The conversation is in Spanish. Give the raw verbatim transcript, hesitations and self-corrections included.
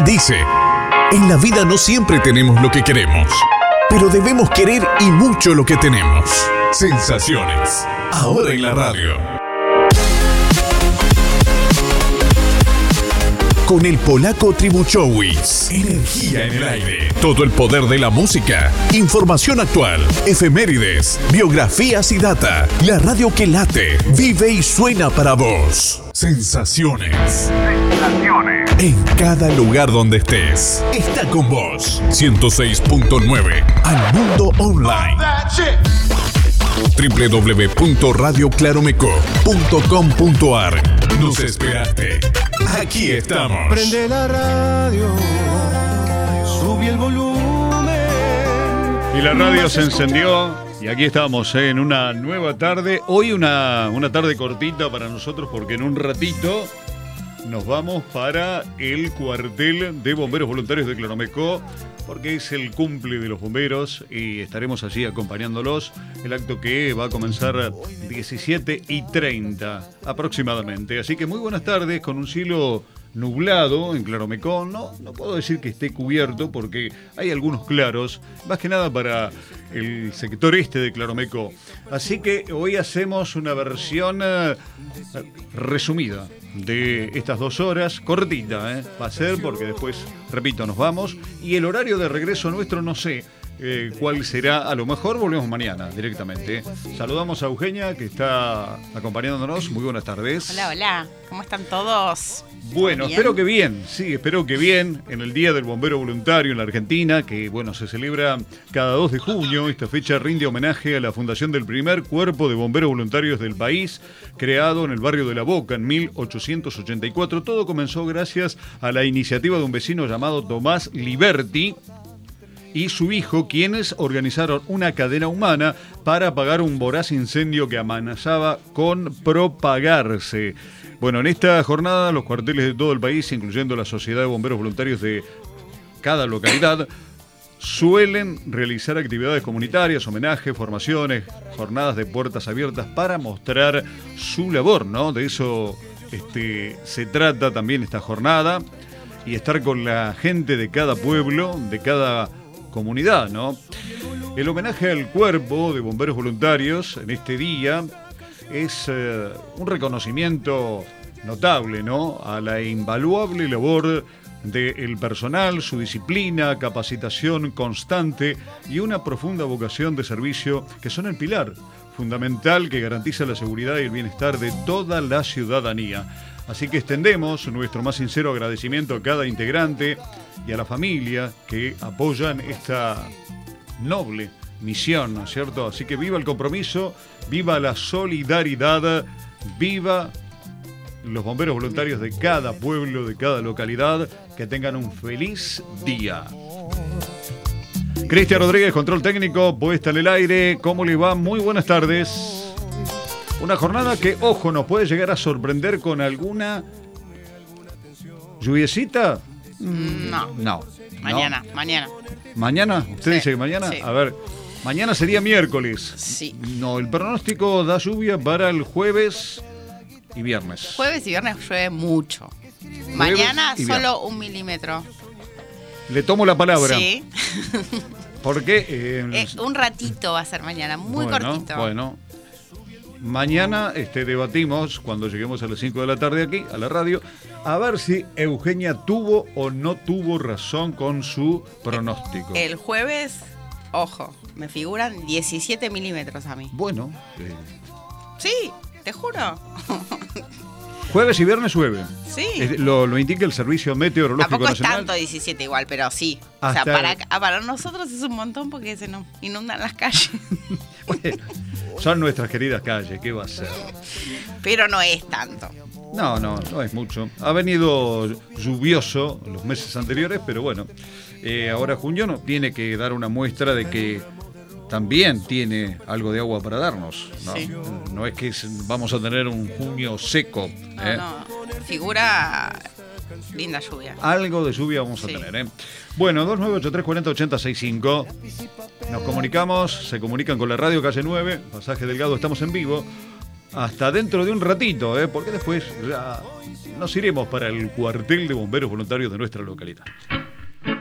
dice, en la vida no siempre tenemos lo que queremos, pero debemos querer y mucho lo que tenemos. Sensaciones, ahora en la radio. Con el polaco Tribuchowicz. Energía en el aire. Todo el poder de la música. Información actual. Efemérides. Biografías y data. La radio que late, vive y suena para vos. Sensaciones. Sensaciones. En cada lugar donde estés. Está con vos. ciento seis punto nueve. Al mundo online. doble u doble u doble u punto radio claromeco punto com punto a r. Nos esperaste. Aquí estamos. Prende la radio, sube el volumen. Y la radio se encendió y aquí estamos ¿eh? en una nueva tarde. Hoy una, una tarde cortita para nosotros porque en un ratito nos vamos para el cuartel de bomberos voluntarios de Claromecó, porque es el cumple de los bomberos y estaremos allí acompañándolos. El acto que va a comenzar diecisiete y treinta aproximadamente. Así que muy buenas tardes, con un cielo nublado en Claromecó. No, no puedo decir que esté cubierto porque hay algunos claros, más que nada para el sector este de Claromecó. Así que hoy hacemos una versión eh, resumida de estas dos horas, cortita, ¿eh? Va a ser porque después, repito, nos vamos. Y el horario de regreso nuestro no sé eh, cuál será, a lo mejor volvemos mañana directamente. Saludamos a Eugenia, que está acompañándonos. Muy buenas tardes. Hola, hola, ¿cómo están todos? Bueno, ¿Bien? espero que bien, sí, espero que bien, en el Día del Bombero Voluntario en la Argentina, que bueno, se celebra cada dos de junio. Esta fecha rinde homenaje a la fundación del primer cuerpo de bomberos voluntarios del país, creado en el barrio de La Boca en mil ochocientos ochenta y cuatro. Todo comenzó gracias a la iniciativa de un vecino llamado Tomás Liberti y su hijo, quienes organizaron una cadena humana para apagar un voraz incendio que amenazaba con propagarse. Bueno, en esta jornada los cuarteles de todo el país, incluyendo la Sociedad de Bomberos Voluntarios de cada localidad, suelen realizar actividades comunitarias, homenajes, formaciones, jornadas de puertas abiertas para mostrar su labor, ¿no? De eso este, se trata también esta jornada, y estar con la gente de cada pueblo, de cada comunidad, ¿no? El homenaje al cuerpo de bomberos voluntarios en este día es eh, un reconocimiento notable, ¿no?, a la invaluable labor del personal, su disciplina, capacitación constante y una profunda vocación de servicio, que son el pilar fundamental que garantiza la seguridad y el bienestar de toda la ciudadanía. Así que extendemos nuestro más sincero agradecimiento a cada integrante y a la familia que apoyan esta noble misión, ¿no es cierto? Así que viva el compromiso, viva la solidaridad, viva los bomberos voluntarios de cada pueblo, de cada localidad. Que tengan un feliz día. Cristian Rodríguez, control técnico, puesta en el aire. ¿Cómo le va? Muy buenas tardes. Una jornada que, ojo, nos puede llegar a sorprender con alguna lluviecita. No. No. Mañana, no. mañana. ¿Mañana? ¿Usted Sí, dice que mañana? sí. A ver, mañana sería miércoles. Sí. No, el pronóstico da lluvia para el jueves y viernes. Jueves y viernes llueve mucho. Mañana y solo viernes. un milímetro. Le tomo la palabra. Sí. Porque eh, Eh, un ratito va a ser mañana, muy bueno, cortito. Bueno, mañana este, debatimos cuando lleguemos a las cinco de la tarde aquí, a la radio, a ver si Eugenia tuvo o no tuvo razón con su pronóstico. El jueves, ojo, me figuran diecisiete milímetros a mí. Bueno, eh, Sí, te juro. jueves y viernes llueve. Sí. Eh, lo, lo indica el Servicio Meteorológico Tampoco es Nacional. tanto diecisiete igual, pero sí. Hasta o sea, para, el- para nosotros es un montón porque se nos inundan las calles. Bueno, son nuestras queridas calles, ¿qué va a ser? Pero no es tanto. No, no, no es mucho. Ha venido lluvioso los meses anteriores, pero bueno, eh, ahora junio nos tiene que dar una muestra de que también tiene algo de agua para darnos, ¿no? Sí. No es que vamos a tener un junio seco. No, ¿eh? no. Figura linda lluvia. Algo de lluvia vamos a Sí. tener, ¿eh? Bueno, dos nueve ocho tres cuatro cero ocho cero seis cinco. Nos comunicamos, se comunican con la radio Calle nueve, Pasaje Delgado, estamos en vivo. hasta dentro de un ratito, ¿eh? Porque después ya nos iremos para el cuartel de bomberos voluntarios de nuestra localidad.